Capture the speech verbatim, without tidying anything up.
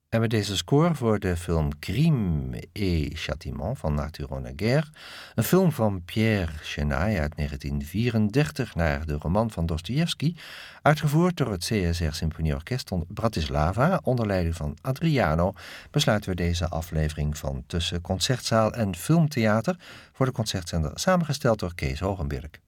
En met deze score voor de film Crime et Châtiment van Arthur Honegger, een film van Pierre Chenaille uit negentien vierendertig naar de roman van Dostojevski, uitgevoerd door het C S R Symfonieorkest Bratislava onder leiding van Adriano, besluiten we deze aflevering van Tussen Concertzaal en Filmtheater voor de concertzender samengesteld door Kees Hogenberg.